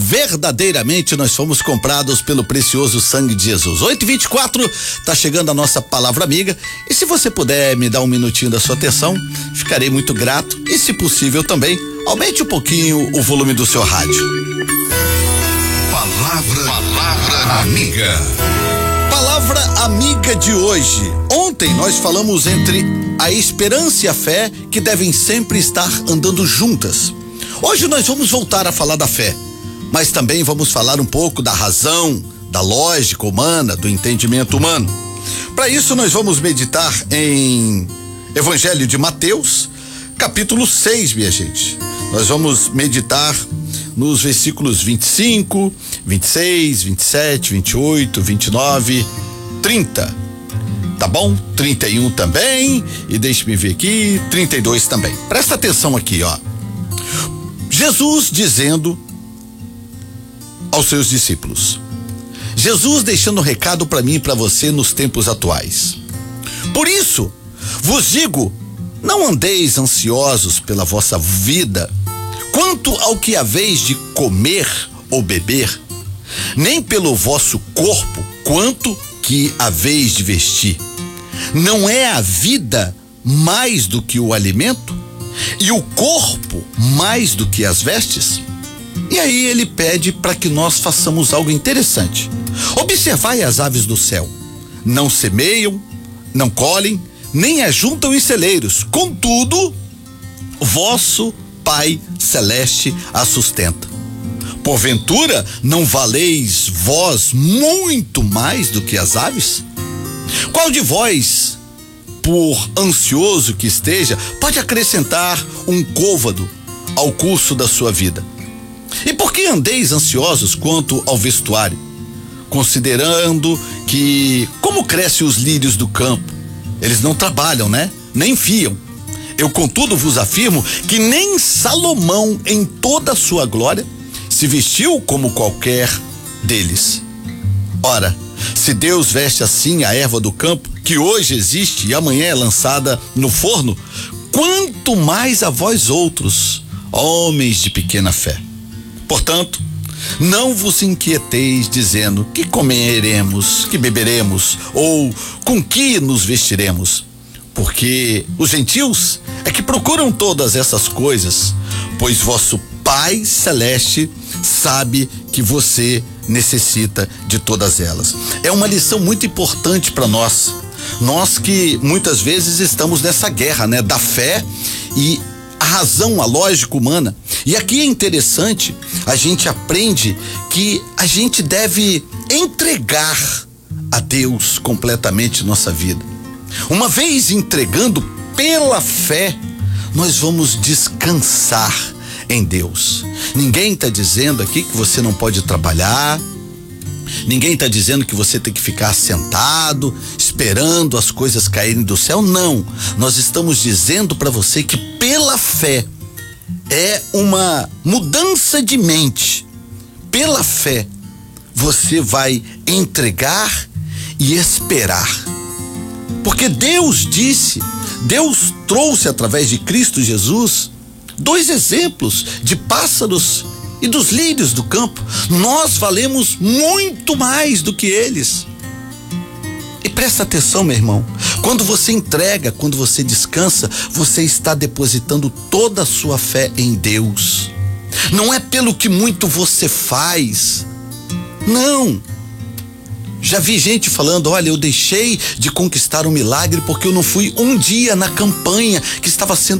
verdadeiramente nós fomos comprados pelo precioso sangue de Jesus. 8h24, tá chegando a nossa palavra amiga, e se você puder me dar um minutinho da sua atenção, ficarei muito grato, e se possível também, aumente um pouquinho o volume do seu rádio. Palavra amiga. Palavra amiga de hoje. Ontem nós falamos entre a esperança e a fé que devem sempre estar andando juntas. Hoje nós vamos voltar a falar da fé, mas também vamos falar um pouco da razão, da lógica humana, do entendimento humano. Para isso nós vamos meditar em Evangelho de Mateus, capítulo 6, minha gente. Nós vamos meditar nos versículos 25, 26, 27, 28, 29, 30. Tá bom? 31 também, e deixe-me ver aqui, 32 também. Presta atenção aqui, ó. Jesus dizendo aos seus discípulos, Jesus deixando um recado para mim e para você nos tempos atuais. Por isso, vos digo, não andeis ansiosos pela vossa vida, quanto ao que haveis de comer ou beber, nem pelo vosso corpo, quanto que haveis de vestir. Não é a vida mais do que o alimento? E o corpo mais do que as vestes? E aí ele pede para que nós façamos algo interessante. Observai as aves do céu. Não semeiam, não colhem, nem ajuntam em celeiros. Contudo, vosso Pai Celeste a sustenta. Porventura, não valeis vós muito mais do que as aves? Qual de vós, por ansioso que esteja, pode acrescentar um côvado ao curso da sua vida? E por que andeis ansiosos quanto ao vestuário, considerando que como crescem os lírios do campo? Eles não trabalham, né? Nem fiam. Eu, contudo, vos afirmo que nem Salomão, em toda a sua glória, se vestiu como qualquer deles. Ora, se Deus veste assim a erva do campo, que hoje existe e amanhã é lançada no forno, quanto mais a vós outros, homens de pequena fé. Portanto, não vos inquieteis dizendo que comeremos, que beberemos, ou com que nos vestiremos, porque os gentios é que procuram todas essas coisas, pois vosso Pai Celeste sabe que você necessita de todas elas. É uma lição muito importante para nós. Nós que muitas vezes estamos nessa guerra, né? Da fé e a razão, a lógica humana. E aqui é interessante, a gente aprende que a gente deve entregar a Deus completamente nossa vida. Uma vez entregando pela fé, nós vamos descansar em Deus. Ninguém está dizendo aqui que você não pode trabalhar, ninguém está dizendo que você tem que ficar sentado, esperando as coisas caírem do céu. Não, nós estamos dizendo para você que pela fé é uma mudança de mente. Pela fé você vai entregar e esperar. Porque Deus disse, Deus trouxe através de Cristo Jesus 2 exemplos de pássaros e dos lírios do campo. Nós valemos muito mais do que eles. E presta atenção, meu irmão, quando você entrega, quando você descansa, você está depositando toda a sua fé em Deus. Não é pelo que muito você faz, não. Já vi gente falando, olha, eu deixei de conquistar um milagre porque eu não fui um dia na campanha que estava sendo